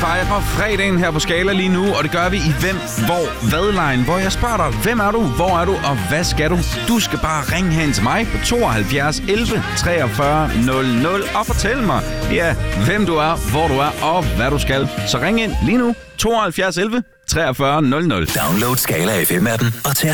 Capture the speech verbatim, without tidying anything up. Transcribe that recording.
fejrer fredagen her på Skala lige nu, og det gør vi i Hvem, Hvor, Hvad-lejen, hvor jeg spørger dig, hvem er du, hvor er du, og hvad skal du? Du skal bare ringe hen til mig på tooghalvfjerds elleve treogfyrre nul nul og fortæl mig, ja, hvem du er, hvor du er og hvad du skal. Så ring ind lige nu, tooghalvfjerds elleve treogfyrre nul nul. Download Skala F M appen og tag